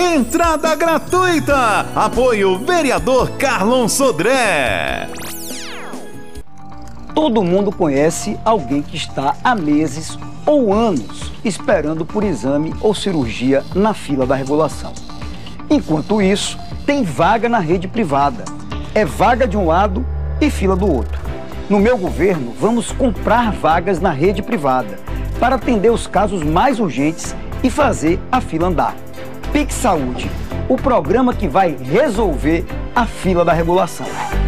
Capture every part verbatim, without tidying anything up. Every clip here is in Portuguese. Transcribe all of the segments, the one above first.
Entrada gratuita. Apoio vereador Carlon Sodré. Todo mundo conhece alguém que está há meses ou anos esperando por exame ou cirurgia na fila da regulação. Enquanto isso, tem vaga na rede privada. É vaga de um lado e fila do outro. No meu governo, vamos comprar vagas na rede privada para atender os casos mais urgentes e fazer a fila andar. Pix Saúde, o programa que vai resolver a fila da regulação.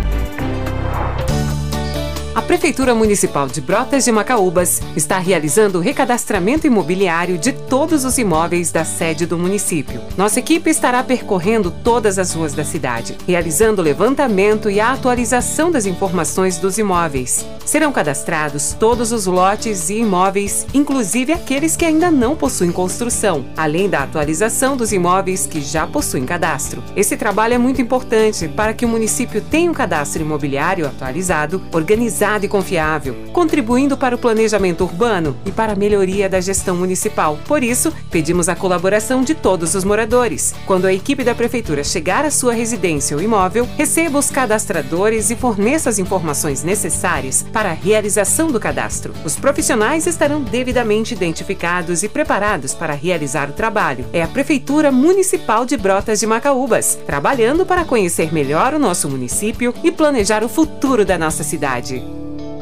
A Prefeitura Municipal de Brotas de Macaúbas está realizando o recadastramento imobiliário de todos os imóveis da sede do município. Nossa equipe estará percorrendo todas as ruas da cidade, realizando o levantamento e a atualização das informações dos imóveis. Serão cadastrados todos os lotes e imóveis, inclusive aqueles que ainda não possuem construção, além da atualização dos imóveis que já possuem cadastro. Esse trabalho é muito importante para que o município tenha um cadastro imobiliário atualizado, organizado e confiável, contribuindo para o planejamento urbano e para a melhoria da gestão municipal. Por isso, pedimos a colaboração de todos os moradores. Quando a equipe da Prefeitura chegar à sua residência ou imóvel, receba os cadastradores e forneça as informações necessárias para a realização do cadastro. Os profissionais estarão devidamente identificados e preparados para realizar o trabalho. É a Prefeitura Municipal de Brotas de Macaúbas, trabalhando para conhecer melhor o nosso município e planejar o futuro da nossa cidade.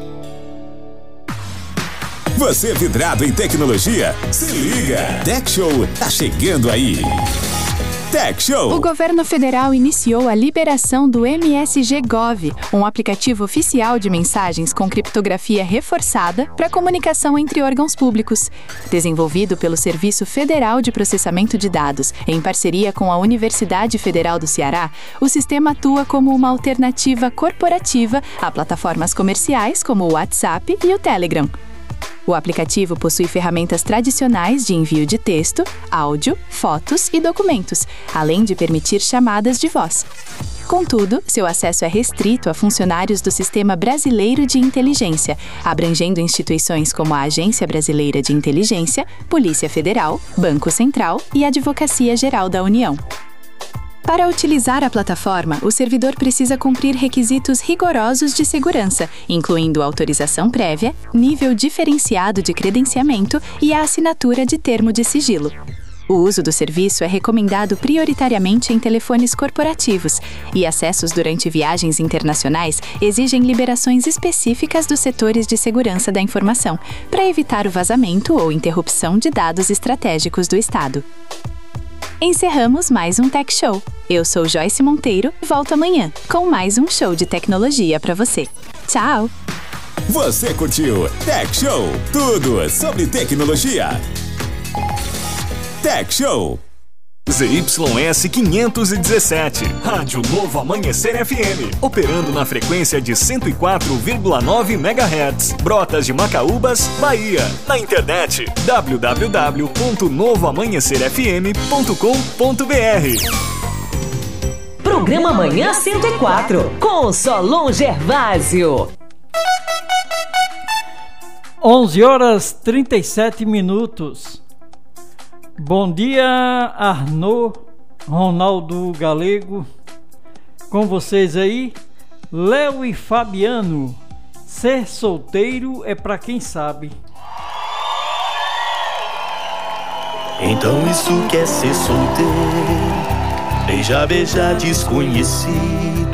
Você vidrado em tecnologia? Se liga! Tech Show tá chegando aí! Tech Show! O governo federal iniciou a liberação do M S G Gov, um aplicativo oficial de mensagens com criptografia reforçada para comunicação entre órgãos públicos. Desenvolvido pelo Serviço Federal de Processamento de Dados, em parceria com a Universidade Federal do Ceará, o sistema atua como uma alternativa corporativa a plataformas comerciais como o WhatsApp e o Telegram. O aplicativo possui ferramentas tradicionais de envio de texto, áudio, fotos e documentos, além de permitir chamadas de voz. Contudo, seu acesso é restrito a funcionários do Sistema Brasileiro de Inteligência, abrangendo instituições como a Agência Brasileira de Inteligência, Polícia Federal, Banco Central e Advocacia Geral da União. Para utilizar a plataforma, o servidor precisa cumprir requisitos rigorosos de segurança, incluindo autorização prévia, nível diferenciado de credenciamento e a assinatura de termo de sigilo. O uso do serviço é recomendado prioritariamente em telefones corporativos e acessos durante viagens internacionais exigem liberações específicas dos setores de segurança da informação, para evitar o vazamento ou interrupção de dados estratégicos do Estado. Encerramos mais um Tech Show. Eu sou Joyce Monteiro e volto amanhã com mais um show de tecnologia para você. Tchau! Você curtiu Tech Show? Tudo sobre tecnologia. Tech Show. Z Y S quinhentos e dezessete, Rádio Novo Amanhecer F M, operando na frequência de cento e quatro vírgula nove megahertz, Brotas de Macaúbas, Bahia. Na internet, w w w ponto novo amanhecer f m ponto com ponto b r. Programa Manhã cento e quatro, com Solon Gervásio. onze horas e trinta e sete minutos. Bom dia, Arnaud, Ronaldo Galego, com vocês aí, Léo e Fabiano. Ser solteiro é pra quem sabe. Então isso quer ser solteiro, beija, beija desconhecido.